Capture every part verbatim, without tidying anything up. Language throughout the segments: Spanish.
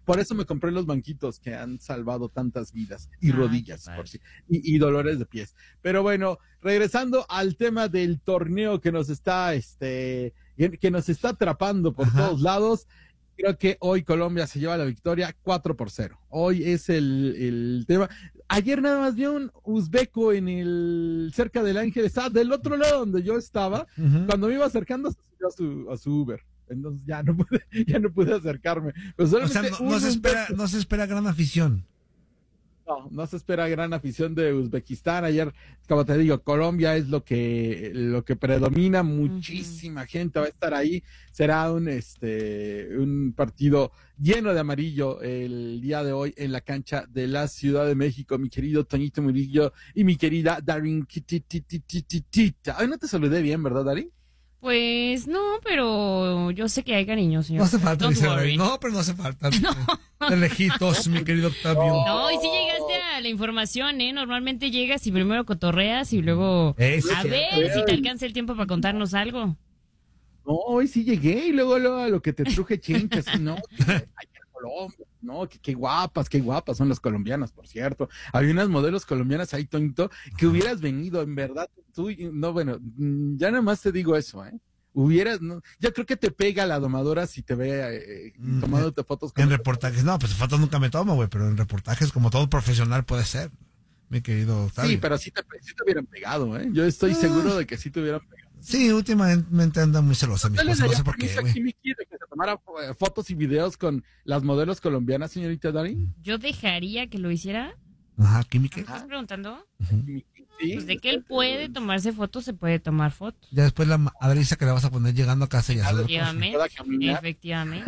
Por eso me compré los banquitos que han salvado tantas vidas y Ay, rodillas, por sí, y, y dolores de pies. Pero bueno, regresando al tema del torneo que nos está, este, que nos está atrapando por Ajá. todos lados. Creo que hoy Colombia se lleva la victoria cuatro por cero. Hoy es el, el tema. Ayer nada más vi un uzbeco en el, cerca del Ángel, estaba del otro lado donde yo estaba. Uh-huh. Cuando me iba acercando se subió a su, a su Uber. Entonces ya no pude, ya no pude acercarme. Pero o sea, no, no se espera, no se espera gran afición. No, no se espera gran afición de Uzbekistán. Ayer, como te digo, Colombia es lo que lo que predomina, muchísima uh-huh. gente va a estar ahí. Será un este un partido lleno de amarillo el día de hoy en la cancha de la Ciudad de México, mi querido Toñito Murillo y mi querida Darin Kititititita. Ay, no te saludé bien, ¿verdad, Darin? Pues no, pero yo sé que hay cariño, señor. No hace falta, Don't dice worry. No, pero no hace falta. No. De lejitos, mi querido Octavio. No, y si llegaste a la información, ¿eh? Normalmente llegas y primero cotorreas y luego... Es a ver si te alcanza el tiempo para contarnos algo. No, hoy sí llegué y luego, luego a lo que te truje chinches, ¿no? Ay, Colombia, no, que qué guapas, qué guapas son las colombianas, por cierto. Hay unas modelos colombianas ahí, Toñito, que hubieras venido, en verdad, tú, no, bueno, ya nada más te digo eso, ¿eh? Hubieras, no, yo creo que te pega la domadora si te ve eh, tomándote fotos. En reportajes, no, pues fotos nunca me tomo, güey, pero en reportajes como todo profesional puede ser, mi querido Octavio. Sí, pero sí te, sí te hubieran pegado, ¿eh? Yo estoy ah. seguro de que sí te hubieran pegado. Sí, últimamente anda muy celosa mi esposa, no sé por qué, güey. De que se tomara fotos y videos con las modelos colombianas, señorita Dari. Yo dejaría que lo hiciera. Ajá, ¿Química? ¿Estás preguntando? Uh-huh. Sí. Pues de que él puede tomarse fotos, se puede tomar fotos. Ya después la madriza que le vas a poner llegando a casa y así. Efectivamente, efectivamente.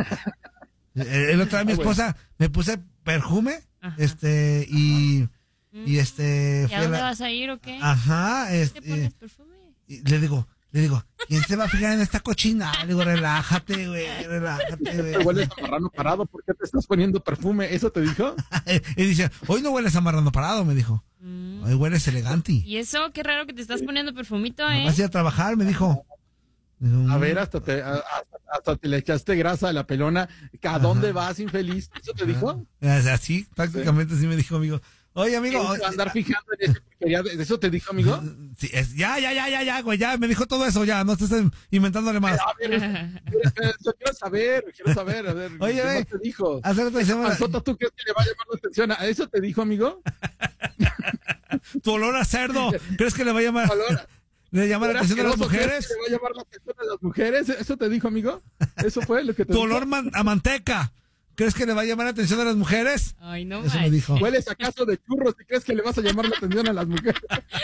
El otro día mi esposa me puse perfume, Ajá. este, y, y este... ¿Y a dónde la... vas a ir o qué? Ajá, este... ¿Te pones perfume? Y le digo... Le digo, ¿quién se va a fijar en esta cochina? Le digo, relájate, güey, relájate, güey. Te hueles a marrano parado, ¿por qué te estás poniendo perfume? ¿Eso te dijo? Y dice, hoy no hueles a marrano parado, me dijo. Mm. Hoy hueles elegante. ¿Y eso? Qué raro que te estás poniendo perfumito, ¿eh? Me vas a ir a trabajar, me dijo. A ver, hasta te, hasta, hasta te le echaste grasa a la pelona. ¿A Ajá. dónde vas, infeliz? ¿Eso te dijo? Así, prácticamente sí, sí me dijo, amigo. Oye, amigo. ¿Quieres andar fijando en esa porquería? ¿Eso te dijo, amigo? Sí, es, ya, ya, ya, ya, ya, güey, ya, me dijo todo eso, ya, no estés inventándole más. A ver, yo quiero saber, quiero saber, a ver. Oye, ¿qué ve, más te dijo? Hace otra semana. Panzota, ¿tú crees que le va a llamar la atención? ¿A eso te dijo, amigo? Tu olor a cerdo, ¿crees que le va a llamar? ¿Le llama la atención a las mujeres? ¿Le va a llamar la atención a las mujeres? ¿Eso te dijo, amigo? ¿Eso fue lo que te tu dijo? Tu olor man- a manteca. ¿Crees que le va a llamar la atención a las mujeres? Ay, no. Eso me dijo. ¿Hueles acaso de churros y crees que le vas a llamar la atención a las mujeres?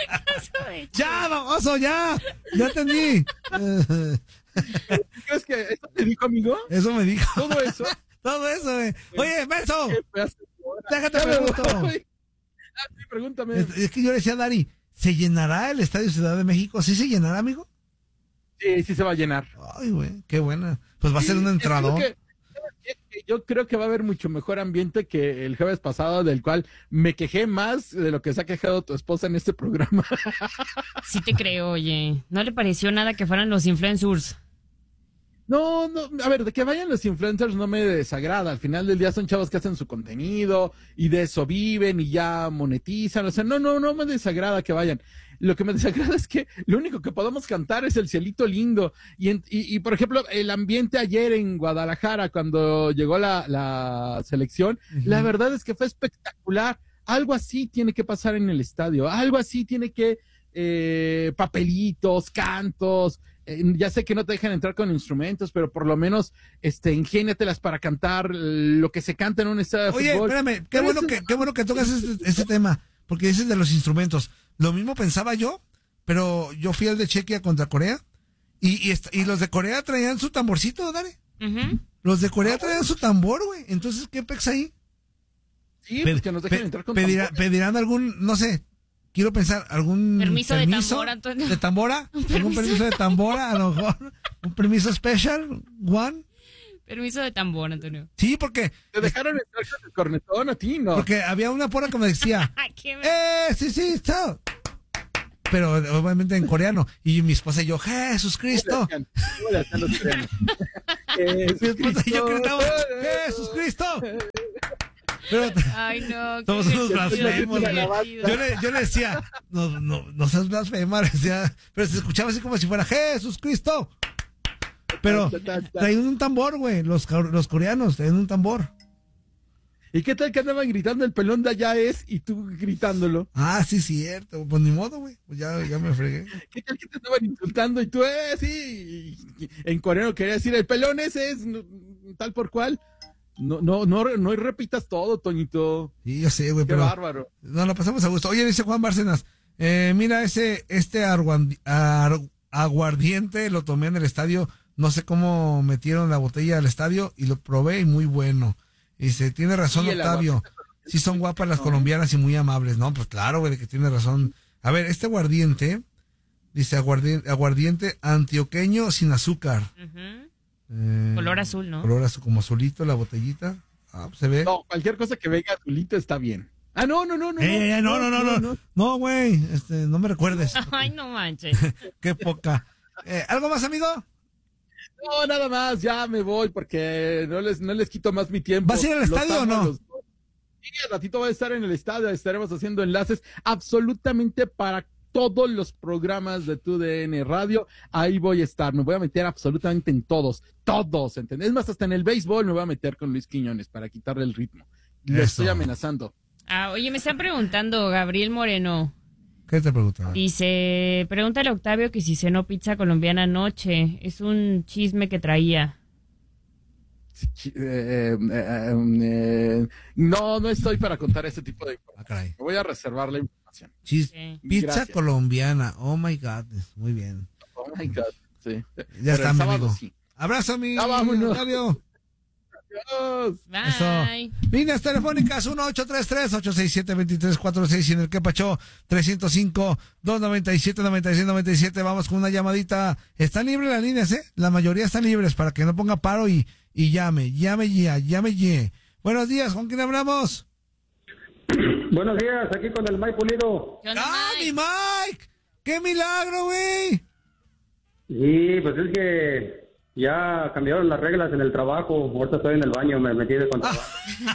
Ya, baboso, ya. Ya entendí. ¿Crees que eso te dijo, amigo? Eso me dijo. Todo eso. Todo eso, güey. Oye, Beso. Déjate ya pregunto. Ah, sí, pregúntame. Es, es que yo le decía a Dari, ¿se llenará el Estadio Ciudad de México? ¿Sí se llenará, amigo? Sí, sí se va a llenar. Ay, güey, qué buena. Pues va a ser un entrador. Yo creo que va a haber mucho mejor ambiente que el jueves pasado, del cual me quejé más de lo que se ha quejado tu esposa en este programa. Sí te creo, oye. ¿No le pareció nada que fueran los influencers? No, no, a ver, de que vayan los influencers no me desagrada. Al final del día son chavos que hacen su contenido y de eso viven y ya monetizan. O sea, no, no, no me desagrada que vayan. Lo que me desagrada es que lo único que podemos cantar es el cielito lindo. Y, en, y, y por ejemplo, el ambiente ayer en Guadalajara, cuando llegó la, la selección, uh-huh. la verdad es que fue espectacular. Algo así tiene que pasar en el estadio. Algo así tiene que, eh, papelitos, cantos. Eh, ya sé que no te dejan entrar con instrumentos, pero por lo menos, este, ingéniatelas para cantar lo que se canta en un estadio de Oye, fútbol. Oye, espérame, qué bueno que, qué bueno que tocas este, este tema, porque dices de los instrumentos. Lo mismo pensaba yo, pero yo fui al de Chequia contra Corea, y, y, y los de Corea traían su tamborcito, Dale. Uh-huh. Los de Corea traían su tambor, güey. Entonces, ¿qué pex ahí? Sí, pues que nos dejen pe- entrar con pedirá, Pedirán algún, no sé, quiero pensar, algún permiso, permiso de tambora, Antonio. ¿De tambora? ¿Un ¿Algún permiso de tambora? A lo mejor. ¿Un permiso special? ¿One? Permiso de tambor, Antonio. Sí, porque... ¿Te dejaron entrar con el cornetón a ti, no? Porque había una pora que me decía, ¡eh, sí, sí, está! Pero obviamente en coreano. Y mi esposa y yo, ¡Jesús Cristo! ¿Cómo le hacían los coreanos? Mi esposa y yo gritamos, ¡Jesús Cristo! Pero Ay, no. qué somos unos divertido, blasfemos, qué güey. divertido. Yo le, yo le decía, no, no, no seas blasfema, le decía, pero se escuchaba así como si fuera Jesús Cristo. Pero traían un tambor, güey, los, los coreanos traían un tambor. ¿Y qué tal que andaban gritando el pelón de allá es y tú gritándolo? Ah, sí, cierto. Pues ni modo, güey. Pues ya, ya me fregué. ¿Qué tal que te estaban insultando y tú, eh, sí? Y- y en coreano quería decir, el pelón ese es no, tal por cual. No, no, no, no repitas todo, Toñito. Sí, yo sé, güey, Qué pero bárbaro. no, lo pasamos a gusto. Oye, dice Juan Bárcenas, eh, mira, ese, este arguan- ar- aguardiente lo tomé en el estadio, no sé cómo metieron la botella al estadio y lo probé y muy bueno. Dice, tiene razón, Sí, el Octavio. aguardiente. Sí son guapas las No. colombianas y muy amables, ¿no? Pues claro, güey, de que tiene razón. A ver, este aguardiente, dice aguardiente, aguardiente antioqueño sin azúcar. Ujú. Eh, Color azul, ¿no? Color azul, como azulito la botellita. Ah, pues se ve. No, cualquier cosa que venga azulito está bien. Ah, no, no, no, no. Eh, eh, no, no, no, no, no, güey, este, no me recuerdes. Ay, no manches. Qué poca. Eh, ¿Algo más, amigo? No, nada más, ya me voy porque no les, no les quito más mi tiempo. ¿Vas a ir al Los estadio o amo a no? los dos. Sí, al ratito voy a estar en el estadio, estaremos haciendo enlaces absolutamente para todos los programas de tu D N Radio. Ahí voy a estar, me voy a meter absolutamente en todos, todos, ¿entendés? Es más, hasta en el béisbol me voy a meter con Luis Quiñones para quitarle el ritmo. Lo Eso. estoy amenazando. Ah, oye, me están preguntando, Gabriel Moreno. ¿Qué te preguntaba? Dice, pregúntale a Octavio que si cenó pizza colombiana anoche. Es un chisme que traía. Eh, eh, eh, eh, no, no estoy para contar ese tipo de Ah, información. caray. Me voy a reservar la información. Chis- Sí. Pizza Gracias. colombiana. Oh my God. Muy bien. Oh my God, sí. Ya Pero está, el mi sábado amigo. sí. Abrazo, mi Ya vámonos. Octavio. Adiós. Bye. Líneas telefónicas uno ocho tres tres, ocho seis siete, dos tres cuatro seis y en el que pachó trescientos cinco, doscientos noventa y siete, noventa y seis, noventa y siete. Vamos con una llamadita. Están libres las líneas, ¿eh? La mayoría están libres para que no ponga paro y, y llame, llame ya, llame ya. Buenos días, ¿con quién hablamos? Buenos días, aquí con el Mike Pulido. ¿Qué onda, ¡Ah, Mike? mi Mike! ¡Qué milagro, güey! Sí, pues es que ya cambiaron las reglas en el trabajo. Ahorita estoy en el baño, me metí de contrabando.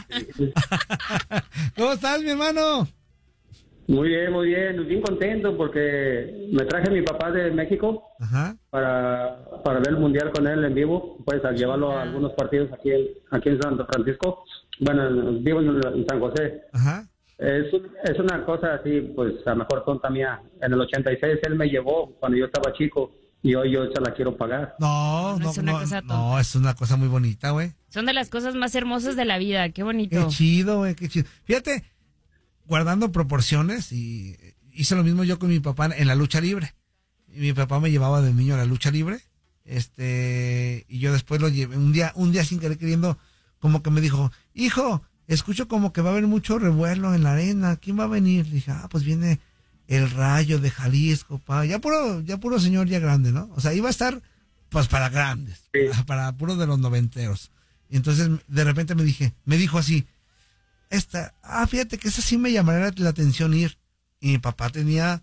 ¿Cómo estás, mi hermano? Muy bien, muy bien, bien contento porque me traje a mi papá de México Ajá. para, para ver el mundial con él en vivo, pues a llevarlo a algunos partidos aquí en, aquí en San Francisco. Bueno, en- vivo en, en San José. Ajá. Es, un- es una cosa así, pues a lo mejor tonta mía. En el ochenta y seis él me llevó cuando yo estaba chico y hoy yo se la quiero pagar. No, No no, es una no, cosa no, tonta. es una cosa muy bonita, güey. Son de las cosas más hermosas de la vida. Qué Qué bonito. chido, güey, qué chido. Fíjate, guardando proporciones, y hice lo mismo yo con mi papá en la lucha libre. Y mi papá me llevaba de niño a la lucha libre. Este, y yo después lo llevé, un día, un día sin querer queriendo, como que me dijo, hijo, escucho como que va a haber mucho revuelo en la arena, ¿quién va a venir? Le dije, ah, pues viene el Rayo de Jalisco, pa, ya puro, ya puro señor ya grande, ¿no? O sea, iba a estar, pues para grandes, Sí. para, para puro de los noventeros. Y entonces, de repente me dije, me dijo así, esta, ah, fíjate que esa sí me llamaría la, la atención ir. Y mi papá tenía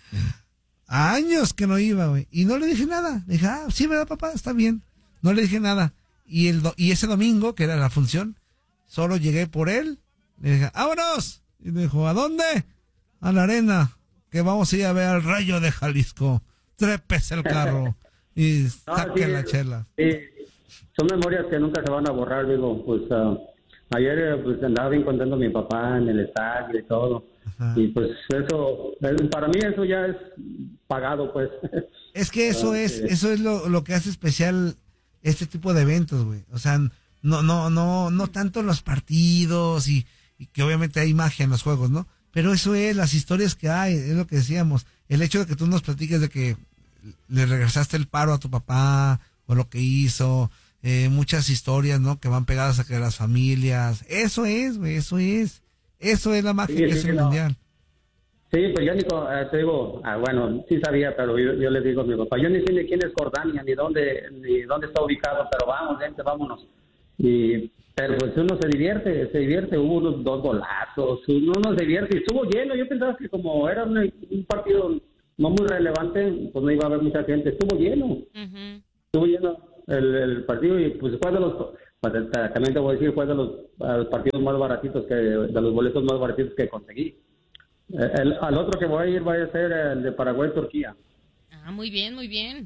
años que no iba, güey. Y no le dije nada. Le dije, ah, sí, ¿verdad, papá? Está bien. No le dije nada. Y el do- y ese domingo, que era la función, solo llegué por él. Le dije, vámonos. Y me dijo, ¿a dónde? A la arena. Que vamos a ir a ver al Rayo de Jalisco. Trépese el carro. Y No, saque sí, la chela. sí, son memorias que nunca se van a borrar, digo, pues ah, ayer eh, pues andaba bien contento mi papá en el estadio y todo. Ajá. Y pues eso, eh, para mí eso ya es pagado, pues. Es que eso Ah, es, sí. eso es lo, lo que hace especial este tipo de eventos, güey. O sea, no, no, no, no tanto los partidos y, y que obviamente hay magia en los juegos, ¿no? Pero eso es, las historias que hay, es lo que decíamos. El hecho de que tú nos platiques de que le regresaste el paro a tu papá o lo que hizo, eh, muchas historias, ¿no? Que van pegadas a que las familias. Eso es, güey, eso es. Eso es la magia Sí, que sí, es el no. mundial. Sí, pues yo ni co- eh, te digo, ah, bueno, sí sabía, pero yo, yo le digo a mi papá, yo ni sé ni quién es Jordania, ni dónde, ni dónde está ubicado, pero vamos, gente, vámonos. Y, pero pues uno se divierte, se divierte, hubo unos dos golazos, uno, uno se divierte, y estuvo lleno, yo pensaba que como era un, un partido no muy relevante, pues no iba a haber mucha gente, estuvo lleno, Ujú. estuvo lleno el, el partido, y pues fue de los, pues, también te voy a decir, fue de los uh, partidos más baratitos, que de los boletos más baratitos que conseguí. Eh, el, al otro que voy a ir va a ser el de Paraguay-Turquía. Ah, muy bien, muy bien.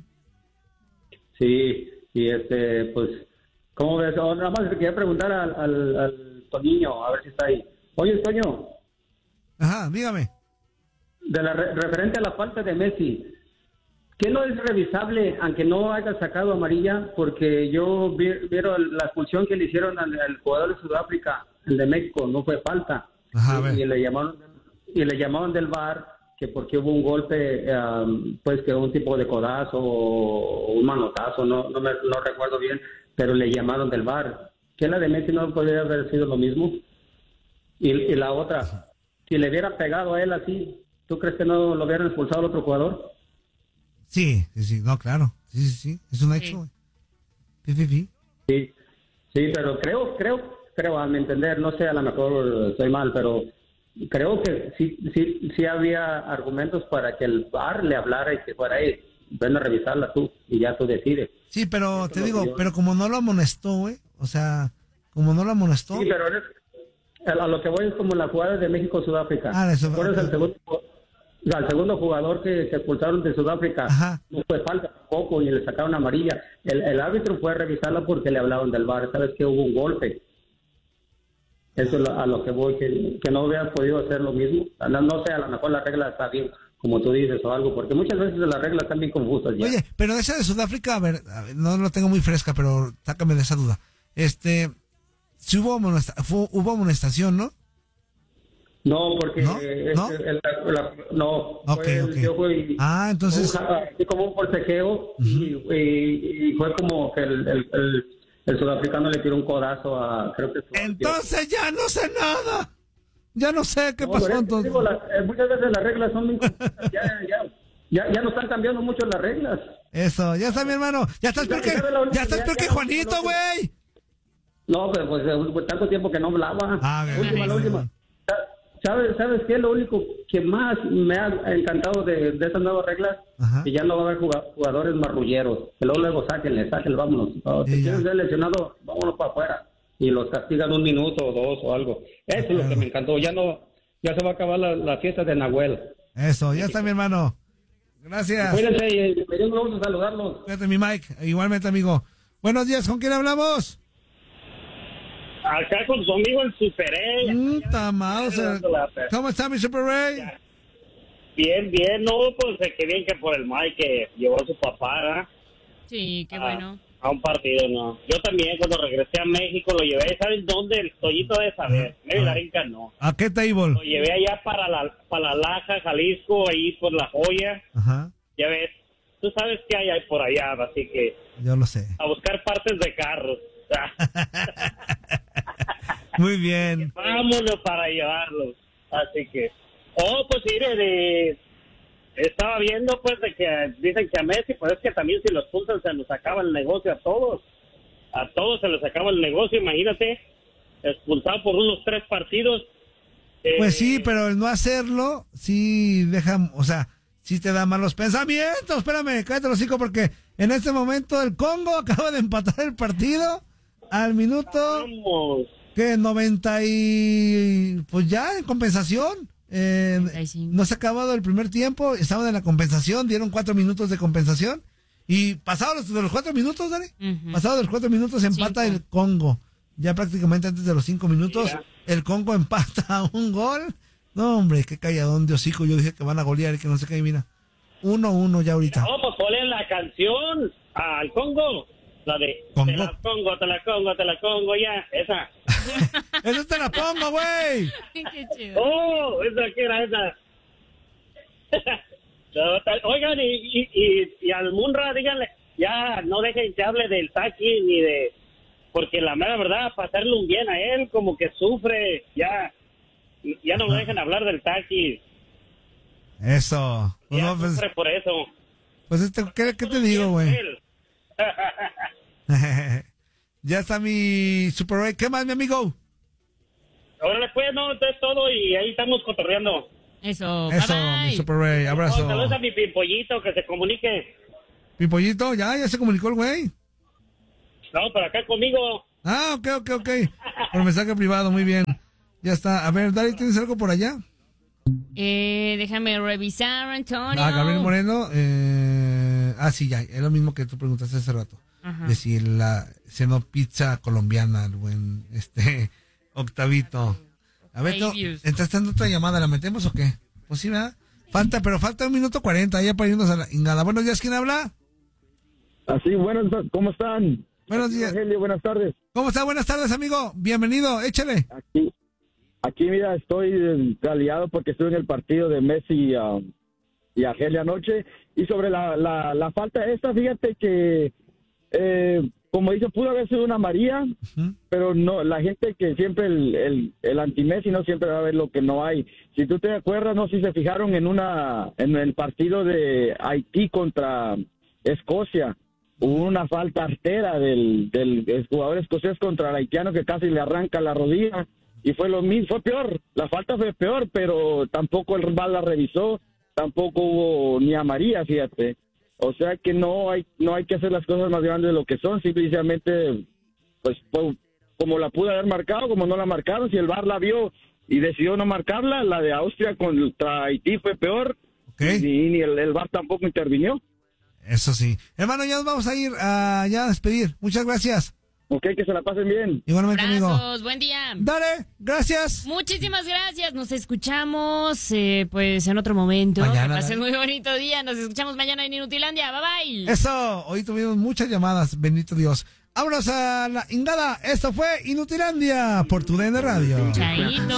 Sí, y este, pues, ¿cómo ves? Oh, nada más quería preguntar al, al, al Toñiño, a ver si está ahí. Oye, Toño. Ajá, dígame. De la re- referente a la falta de Messi, ¿qué no es revisable, aunque no haya sacado amarilla? Porque yo vi, vieron la expulsión que le hicieron al, al jugador de Sudáfrica, el de México, no fue falta. Ajá, a ver. y, y le llamaron y le llamaron del V A R que porque hubo un golpe, um, pues que un tipo de codazo o un manotazo, no no, me, no recuerdo bien, pero le llamaron del V A R. ¿Que la de Messi no podría haber sido lo mismo? Y, y la otra, si le hubieran pegado a él así, ¿tú crees que no lo hubieran expulsado al otro jugador? Sí, sí, sí, no, claro. Sí, sí, sí, es un hecho, güey. Sí, sí, sí. Sí, sí, pero creo, creo, creo, a mi entender, no sé, a lo mejor estoy mal, pero creo que sí, sí, sí había argumentos para que el V A R le hablara y que fuera ahí, ven a revisarla tú y ya tú decides. Sí, pero Eso te lo digo, que yo- pero como no lo amonestó, güey, o sea, como no lo amonestó. Sí, pero eres- a a lo que voy es como la jugada de México-Sudáfrica. Ah, de ¿Te Sudáfrica. acuerdas al segundo, al segundo jugador que, que expulsaron de Sudáfrica? Ajá. No fue falta tampoco y le sacaron amarilla. El, el árbitro fue a revisarla porque le hablaban del V A R. ¿Sabes que hubo un golpe? Eso es lo- a lo que voy, que, que no hubieras podido hacer lo mismo. No, no sé, a lo mejor la regla está bien, como tú dices, o algo, porque muchas veces las reglas están bien confusas ya. Oye, pero de esa de Sudáfrica, a ver, a ver, no lo tengo muy fresca, pero sácame de esa duda. Este, si hubo, amonesta- fue- hubo amonestación, ¿no? No, porque ¿No? eh, ¿No? el- el- la- no, Ok, fue el- ok. yo fui- Ah, entonces- fue un ja- así como un forcejeo y, y- y fue como que el, el, el, el sudafricano le tiró un codazo a, creo que fue- Entonces ya no sé nada. Ya no sé qué No, pasó pero es que entonces. digo, las- eh, muchas veces las reglas son bien confusas, ya, ya, ya, ya no están cambiando mucho las reglas. Eso, ya está mi hermano. Ya estás peor que, ya estás peor que Juanito, güey. No, pero pues eh, pues, tanto tiempo que no hablaba. Ah, La ok, última, la ok. última. ¿Sabes, ¿Sabes qué? Lo único que más me ha encantado de, de estas nuevas reglas, Ajá. que ya no va a haber juga- jugadores marrulleros, que luego luego sáquenle, sáquenle, vámonos. No, si Sí, ya. quieres ser lesionado, vámonos para afuera. Y los castigan un minuto o dos o algo. Eso es lo que me encantó. Ya no, ya se va a acabar la, la fiesta de Nahuel. Eso, ya está mi hermano. Gracias. Cuídense y me dio un gusto saludarlos. Cuídate, mi Mike. Igualmente, amigo. Buenos días, ¿con quién hablamos? Acá con su amigo el Super E. Puta Mauser. ¿Cómo está mi Super Ray? Bien, bien, no, pues eh, qué bien que por el Mike que llevó a su papá, ¿verdad? Sí, qué a, bueno. a un partido, ¿no? Yo también cuando regresé a México lo llevé, ¿saben dónde? El Toyito de saber, Ajá. la Rinca no. ¿A qué table? Lo llevé allá para la, para la Laja, Jalisco, ahí por La Joya, Ajá, ya ves, tú sabes qué hay ahí por allá, así que yo lo sé. a buscar partes de carros. Muy bien. Vámonos para llevarlos. Así que, oh, pues mire, de, estaba viendo pues de que dicen que a Messi, pues es que también si los expulsan se nos acaba el negocio a todos. A todos se les acaba el negocio, imagínate, expulsado por unos tres partidos. Eh, Pues sí, pero el no hacerlo, sí deja, o sea, sí te da malos pensamientos. Espérame, cállate los hocico porque en este momento el Congo acaba de empatar el partido al minuto Vamos. que noventa y pues ya en compensación. Eh, noventa y cinco. no se ha acabado el primer tiempo, estaban en la compensación, dieron cuatro minutos de compensación y pasados los, de los cuatro minutos, Dani, Ujú. pasados los cuatro minutos empata Cinco. el Congo. Ya prácticamente antes de los cinco minutos, Mira. el Congo empata un gol. No, hombre, qué calladón de hocico. Yo dije que van a golear y que no sé qué, mira. Uno, uno ya ahorita. No, pues ponle la canción al Congo. La de Congo. te la Congo, te la Congo, te la Congo, ya, esa. ¡Esa te la pongo, güey! Qué chido. Oh, esa que era esa. No, tal- Oigan, y, y, y, y al Munra, díganle, ya no dejen que hable del Taki ni de. Porque la mera verdad, para hacerle un bien a él, como que sufre, ya. Ya no lo dejen hablar del Taki. Eso. Pues, Ya no, pues, sufre por eso. pues este, ¿qué, qué te digo, güey? Él. Ya está mi Super Ray. ¿Qué más, mi amigo? Órale, pues, no, esto es todo y ahí estamos cotorreando. Eso, Eso, bye bye. mi Super Ray. Abrazo. Oh, saludos a mi pimpollito, que se comunique. Mi pollito, ya, ya se comunicó el güey. No, pero acá conmigo. Ah, ok, ok, ok. Por mensaje privado, muy bien. Ya está. A ver, Dari, ¿tienes algo por allá? Eh, déjame revisar, Antonio. Ah, Gabriel Moreno. Eh... Ah, sí, ya. Es lo mismo que tú preguntaste hace rato. Ajá. De si la cenó pizza colombiana, el buen este Octavito. A ver, to- ¿estás dando otra llamada? ¿La metemos o qué? Pues sí, ¿verdad? Falta, pero falta un minuto cuarenta ya para irnos a la ingada. Buenos días, ¿quién habla? Así, buenos, ¿cómo están? Buenos días. Rogelio, buenas tardes. ¿Cómo está? Buenas tardes, amigo. Bienvenido, échale. Aquí, aquí mira, estoy aliado porque estuve en el partido de Messi y, uh, y Argelia anoche. Y sobre la, la, la falta esta, fíjate que, eh, como dice, pudo haber sido una María, uh-huh. pero no, la gente que siempre, el, el, el anti-Messi no siempre va a ver lo que no hay. Si tú te acuerdas, no sé si se fijaron en una en el partido de Haití contra Escocia. Hubo una falta artera del, del, del jugador escocés contra el haitiano que casi le arranca la rodilla y fue lo mismo, fue peor, la falta fue peor, pero tampoco el rival la revisó, tampoco hubo ni amarilla, fíjate. O sea que no hay no hay que hacer las cosas más grandes de lo que son, simplemente pues, pues como la pudo haber marcado, como no la marcaron, si el V A R la vio y decidió no marcarla, la de Austria contra Haití fue peor, okay. y ni el, el V A R tampoco intervinió. Eso sí. Hermano, ya nos vamos a ir a, ya a despedir. Muchas gracias. Ok, que se la pasen bien. Igualmente, amigo. Abrazos, buen día. Dale, gracias. Muchísimas gracias. Nos escuchamos, eh, pues, en otro momento. Mañana. Que pasen muy bonito día. Nos escuchamos mañana en Inutilandia. Bye, bye. Eso. Hoy tuvimos muchas llamadas. Bendito Dios. Vámonos a la ingada. Esto fue Inutilandia por tu D N Radio. Chaito.